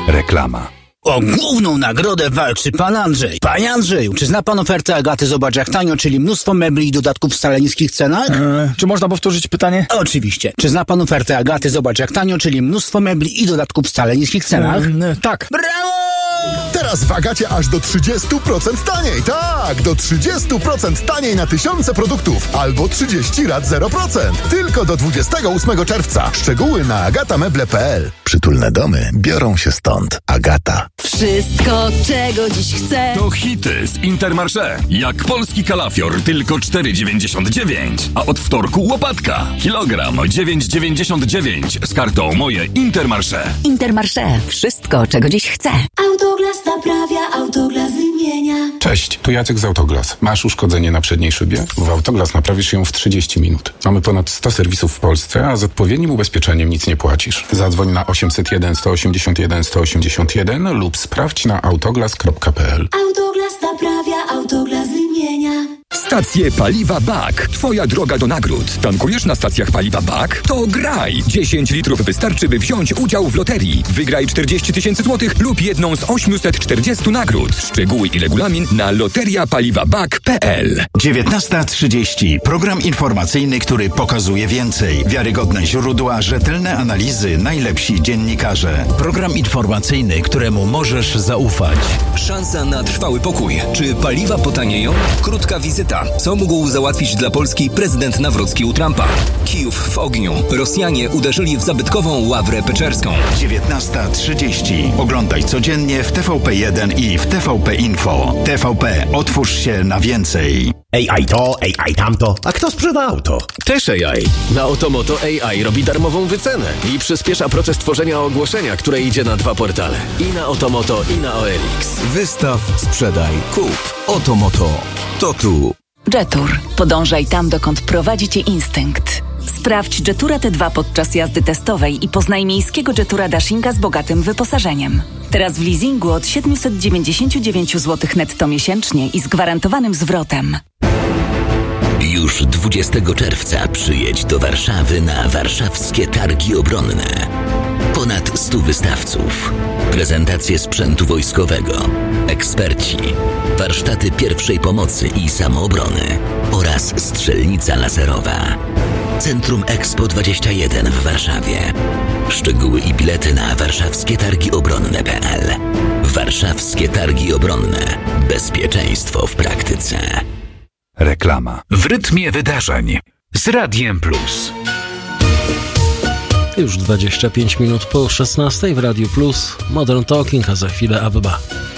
Reklama. O główną nagrodę walczy pan Andrzej. Panie Andrzeju, czy zna pan ofertę Agaty Zobacz jak tanio, czyli mnóstwo mebli i dodatków w wcale niskich cenach? Czy można powtórzyć pytanie? Oczywiście. Czy zna pan ofertę Agaty Zobacz jak tanio, czyli mnóstwo mebli i dodatków w wcale niskich cenach? Tak. Brawo! Teraz w Agacie aż do 30% taniej. Tak, do 30% taniej na tysiące produktów. Albo 30 rat 0%. Tylko do 28 czerwca. Szczegóły na agatameble.pl. Przytulne domy biorą się stąd. Agata. Wszystko, czego dziś chcę. To hity z Intermarché. Jak polski kalafior, tylko 4,99. A od wtorku łopatka. Kilogram 9,99 z kartą Moje Intermarché. Intermarché. Wszystko, czego dziś chcę. Autoglas naprawia, Autoglas wymienia. Cześć, tu Jacek z Autoglas. Masz uszkodzenie na przedniej szybie? W Autoglas naprawisz ją w 30 minut. Mamy ponad 100 serwisów w Polsce, a z odpowiednim ubezpieczeniem nic nie płacisz. Zadzwoń na 801 181 181 lub sprawdź na autoglas.pl. Autoglas naprawia, Autoglas wymienia. Stacje paliwa BAK. Twoja droga do nagród. Tankujesz na stacjach paliwa BAK? To graj! 10 litrów wystarczy, by wziąć udział w loterii. Wygraj 40 000 złotych lub jedną z 840 nagród. Szczegóły i regulamin na loteriapaliwabak.pl. 19:30. Program informacyjny, który pokazuje więcej. Wiarygodne źródła, rzetelne analizy, najlepsi dziennikarze. Program informacyjny, któremu możesz zaufać. Szansa na trwały pokój. Czy paliwa potanieją? Krótka wizyta. Co mógł załatwić dla Polski prezydent Nawrocki u Trumpa? Kijów w ogniu. Rosjanie uderzyli w zabytkową Ławrę Peczerską. 19:30. Oglądaj codziennie w TVP1 i w TVP Info. TVP, otwórz się na więcej. AI to, AI tamto, a kto sprzeda auto? Też AI. Na Otomoto AI robi darmową wycenę i przyspiesza proces tworzenia ogłoszenia, które idzie na 2 portale. I na Otomoto, i na OLX. Wystaw, sprzedaj, kup. Otomoto. To tu. Jetour. Podążaj tam, dokąd prowadzi cię instynkt. Sprawdź Jetura T2 podczas jazdy testowej i poznaj miejskiego Jetura Dashinga z bogatym wyposażeniem. Teraz w leasingu od 799 zł netto miesięcznie i z gwarantowanym zwrotem. Już 20 czerwca przyjedź do Warszawy na warszawskie targi obronne. Ponad 100 wystawców, prezentacje sprzętu wojskowego, eksperci, warsztaty pierwszej pomocy i samoobrony oraz strzelnica laserowa. Centrum Expo 21 w Warszawie. Szczegóły i bilety na warszawskietargiobronne.pl. Warszawskie Targi Obronne. Bezpieczeństwo w praktyce. Reklama. W rytmie wydarzeń z Radiem Plus. Już 25 minut po 16 w Radiu Plus. Modern Talking, a za chwilę ABBA.